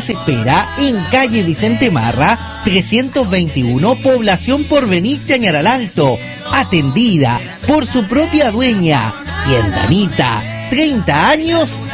les espera en calle Vicente Marra, 321, población Porvenir, Chañaral Alto, atendida por su propia dueña, Tienda Anita, 30 años